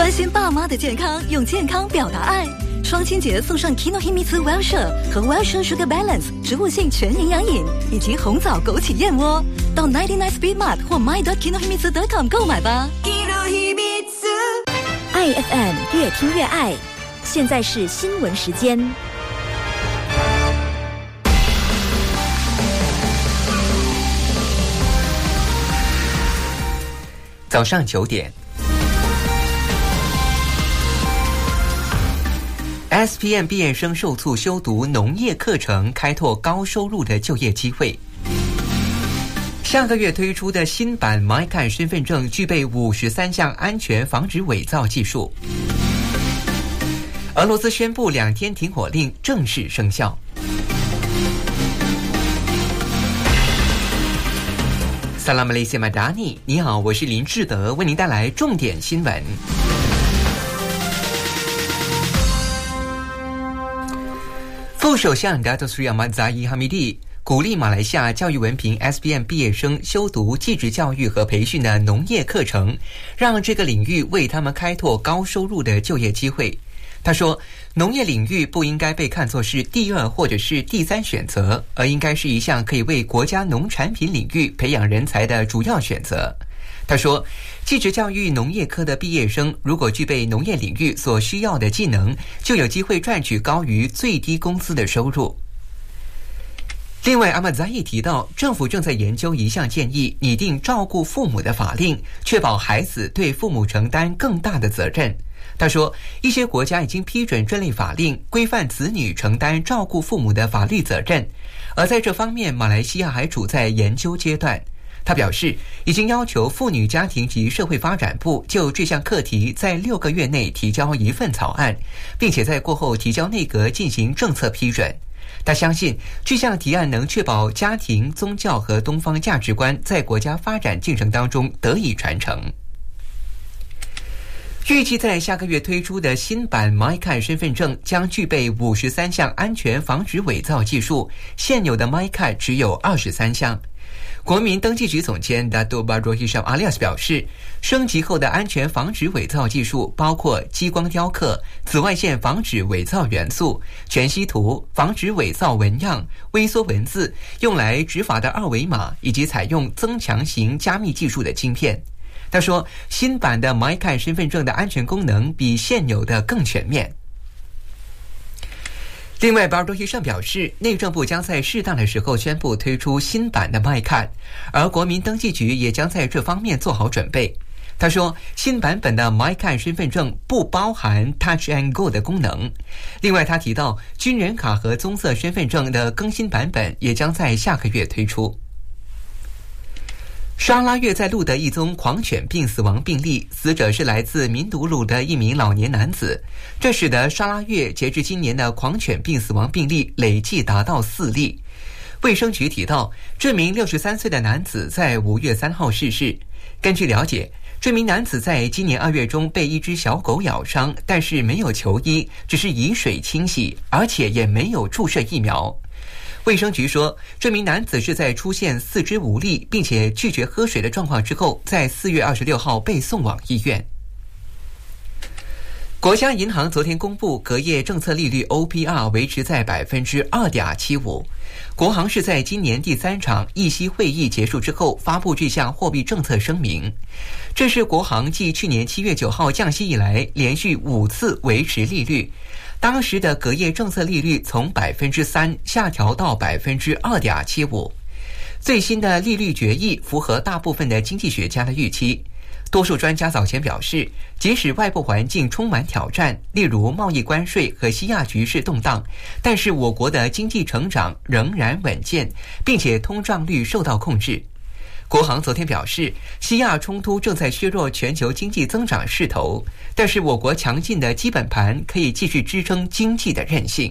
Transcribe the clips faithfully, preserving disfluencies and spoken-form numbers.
关心爸妈的健康，用健康表达爱。双亲节送上 Kinohimitsu Wellshire 和 Wellshire Sugar Balance 植物性全营养饮，以及红枣枸杞燕窝。到 九十九 Speed Mart 或 my dot kinohimitsu dot com 购买吧。 爱 F M 越听越爱，现在是新闻时间。 早上九点。S P M 毕业生受促修读农业课程，开拓高收入的就业机会。下个月推出的新版 MyCard 身份证具备五十三项安全防止伪造技术。俄罗斯宣布两天停火令正式生效。萨拉马雷西马达尼，你好，我是林志德，为您带来重点新闻。副首相 Datuk Seri Ahmad Zahid Hamidi 鼓励马来西亚教育文凭 S P M 毕业生修读技职教育和培训的农业课程，让这个领域为他们开拓高收入的就业机会。他说，农业领域不应该被看作是第二或者是第三选择，而应该是一项可以为国家农产品领域培养人才的主要选择。他说，技职教育农业科的毕业生如果具备农业领域所需要的技能，就有机会赚取高于最低工资的收入。另外，阿马扎伊提到，政府正在研究一项建议，拟定照顾父母的法令，确保孩子对父母承担更大的责任。他说，一些国家已经批准这类法令，规范子女承担照顾父母的法律责任，而在这方面，马来西亚还处在研究阶段。他表示，已经要求妇女家庭及社会发展部就这项课题在六个月内提交一份草案，并且在过后提交内阁进行政策批准。他相信这项提案能确保家庭、宗教和东方价值观在国家发展进程当中得以传承。预计在下个月推出的新版 MyCard 身份证将具备五十三项安全防止伪造技术，现有的 MyCard 只有二十三项。国民登记局总监 Dato' Badrul Hisham Alias 表示，升级后的安全防止伪造技术包括激光雕刻、紫外线防止伪造元素、全息图、防止伪造纹样、微缩文字、用来执法的二维码，以及采用增强型加密技术的晶片。他说，新版的 MyCard 身份证的安全功能比现有的更全面。另外，巴尔多希上表示，内政部将在适当的时候宣布推出新版的 MyCard， 而国民登记局也将在这方面做好准备。他说，新版本的 MyCard 身份证不包含 Touch and Go 的功能。另外，他提到军人卡和棕色身份证的更新版本也将在下个月推出。沙拉越在路德一宗狂犬病死亡病例，死者是来自民独路的一名老年男子，这使得沙拉越截至今年的狂犬病死亡病例累计达到四例。卫生局提到，这名六十三岁的男子在五月三号逝世。根据了解，这名男子在今年二月中被一只小狗咬伤，但是没有求医，只是以水清洗，而且也没有注射疫苗。卫生局说，这名男子是在出现四肢无力并且拒绝喝水的状况之后，在四月二十六号被送往医院。国家银行昨天公布，隔夜政策利率 O P R 维持在 百分之二点七五。国行是在今年第三场议息会议结束之后发布这项货币政策声明，这是国行继去年七月九号降息以来连续五次维持利率。当时的隔夜政策利率从 百分之三 下调到 百分之二点七五。最新的利率决议符合大部分的经济学家的预期。多数专家早前表示，即使外部环境充满挑战，例如贸易关税和西亚局势动荡，但是我国的经济成长仍然稳健，并且通胀率受到控制。国行昨天表示，西亚冲突正在削弱全球经济增长势头，但是我国强劲的基本盘可以继续支撑经济的韧性。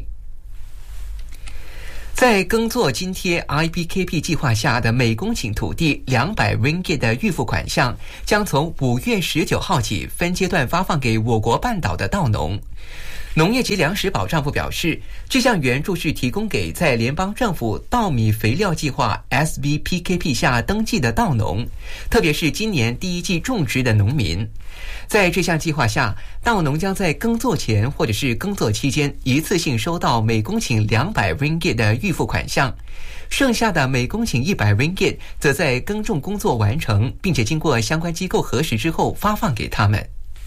在耕作津贴 I P K P 计划下的每公顷土地两百 ringgit 的预付款项，将从五月十九号起分阶段发放给我国半岛的稻农。 农业及粮食保障部表示，这项援助是提供给在联邦政府稻米肥料计划 S B P K P 下登记的稻农，特别是今年第一季种植的农民。在这项计划下，稻农将在耕作前或者是耕作期间一次性收到每公顷两百 ringgit 的预付款项，剩下的每公顷一百 ringgit 则在耕种工作完成并且经过相关机构核实之后发放给他们。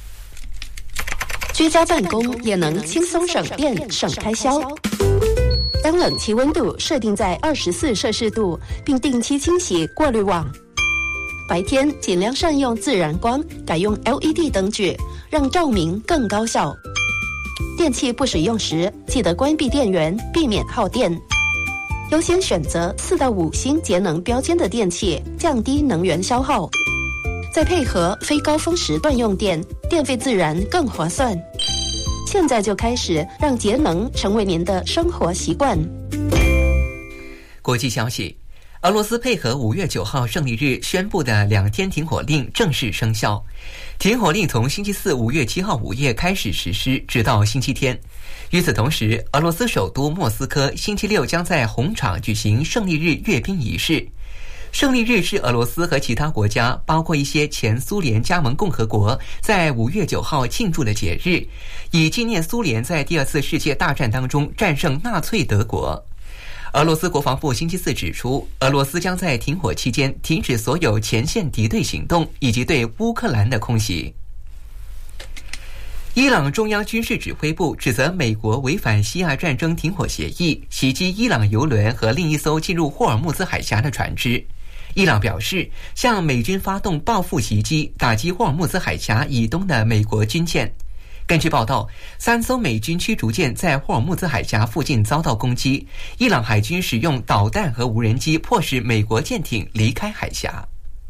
居家办公也能轻松省电省开销。将冷气温度设定在二十四摄氏度，并定期清洗过滤网。白天尽量善用自然光，改用 L E D 灯具，让照明更高效。电器不使用时，记得关闭电源，避免耗电。优先选择四到五星节能标签的电器，降低能源消耗。再配合非高峰时段用电，电费自然更划算。现在就开始让节能成为您的生活习惯。 国际消息，俄罗斯配合五月九号胜利日宣布的两天停火令正式生效。停火令从星期四五月七号午夜开始实施，直到星期天。与此同时，俄罗斯首都莫斯科星期六将在红场举行胜利日阅兵仪式。胜利日是俄罗斯和其他国家，包括一些前苏联加盟共和国，在五月九号庆祝的节日，以纪念苏联在第二次世界大战当中战胜纳粹德国。俄罗斯国防部星期四指出，俄罗斯将在停火期间停止所有前线敌对行动以及对乌克兰的空袭。伊朗中央军事指挥部指责美国违反西亚战争停火协议，袭击伊朗油轮和另一艘进入霍尔木兹海峡的船只。伊朗表示，向美军发动报复袭击，打击霍尔木兹海峡以东的美国军舰。根据报道，三艘美军驱逐舰在霍尔木兹海峡附近遭到攻击，伊朗海军使用导弹和无人机迫使美国舰艇离开海峡。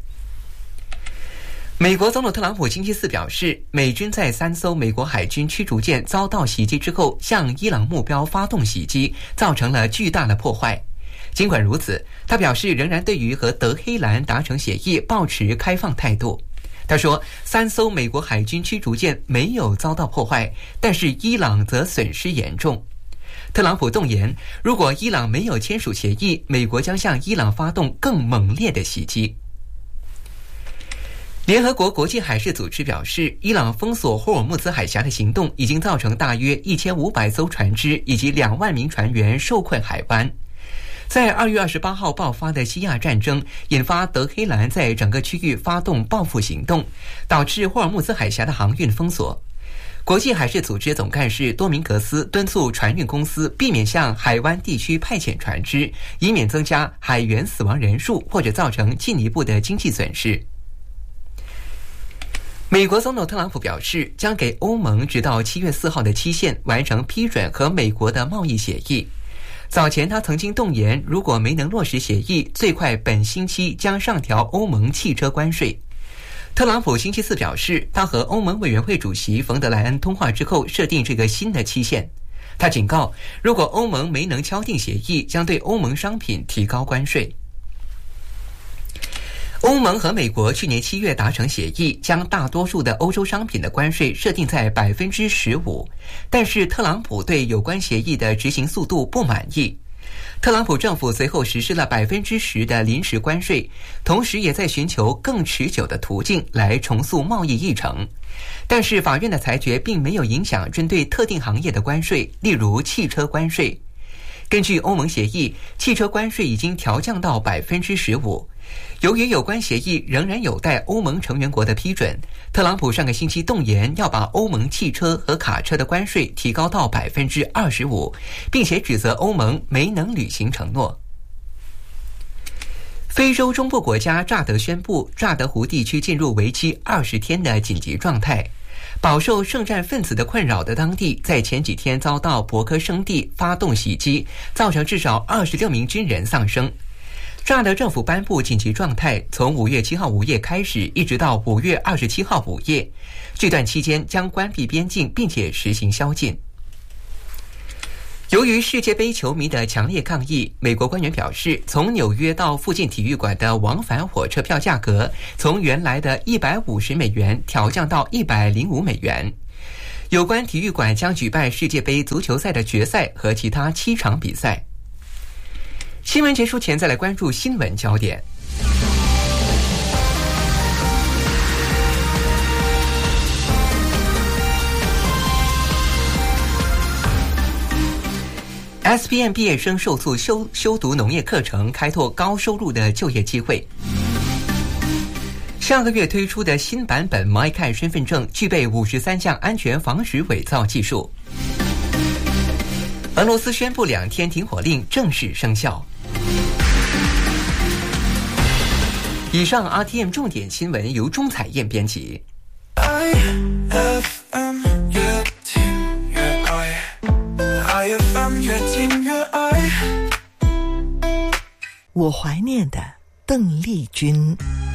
美国总统特朗普星期四表示，美军在三艘美国海军驱逐舰遭到袭击之后，向伊朗目标发动袭击，造成了巨大的破坏。尽管如此，他表示仍然对于和德黑兰达成协议抱持开放态度。他说，三艘美国海军驱逐舰没有遭到破坏，但是伊朗则损失严重。特朗普动言，如果伊朗没有签署协议，美国将向伊朗发动更猛烈的袭击。联合国国际海事组织表示，伊朗封锁霍尔木兹海峡的行动已经造成大约一千五百艘船只以及两万名船员受困海湾。在二月二十八号爆发的西亚战争，引发德黑兰在整个区域发动报复行动，导致霍尔木兹海峡的航运封锁。国际海事组织总干事多明格斯敦促船运公司避免向海湾地区派遣船只，以免增加海员死亡人数或者造成进一步的经济损失。美国总统特朗普表示，将给欧盟直到七月四号的期限完成批准和美国的贸易协议。早前他曾经动言，如果没能落实协议，最快本星期将上调欧盟汽车关税。特朗普星期四表示，他和欧盟委员会主席冯德莱恩通话之后设定这个新的期限。他警告，如果欧盟没能敲定协议，将对欧盟商品提高关税。欧盟和美国去年七月达成协议，将大多数的欧洲商品的关税设定在百分之十五，但是特朗普对有关协议的执行速度不满意。特朗普政府随后实施了百分之十的临时关税，同时也在寻求更持久的途径来重塑贸易议程。但是法院的裁决并没有影响针对特定行业的关税，例如汽车关税。根据欧盟协议，汽车关税已经调降到百分之十五。由于有关协议仍然有待欧盟成员国的批准，特朗普上个星期动言要把欧盟汽车和卡车的关税提高到百分之二十五，并且指责欧盟没能履行承诺。非洲中部国家乍得宣布，乍得湖地区进入为期二十天的紧急状态。饱受圣战分子的困扰的当地，在前几天遭到博科圣地发动袭击，造成至少二十六名军人丧生。乍得政府颁布紧急状态，从五月七号午夜开始，一直到五月二十七号午夜。这段期间将关闭边境，并且实行宵禁。由于世界杯球迷的强烈抗议，美国官员表示，从纽约到附近体育馆的往返火车票价格从原来的一百五十美元调降到一百零五美元。 有关体育馆将举办世界杯足球赛的决赛和其他七场比赛。新闻结束前，再来关注新闻焦点。S P M 毕业生受促修修读农业课程，开拓高收入的就业机会。上个月推出的新版本 MyCard 身份证具备五十三项安全防止伪造技术。俄罗斯宣布两天停火令正式生效。以上 R T M 重点新闻由钟彩燕编辑。I F M 越听越爱 I F M 越听越爱。 我怀念的邓丽君。